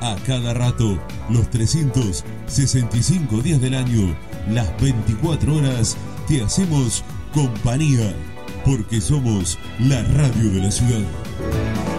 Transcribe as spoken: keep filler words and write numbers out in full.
A cada rato, los trescientos sesenta y cinco días del año, las veinticuatro horas, te hacemos compañía, porque somos la radio de la ciudad.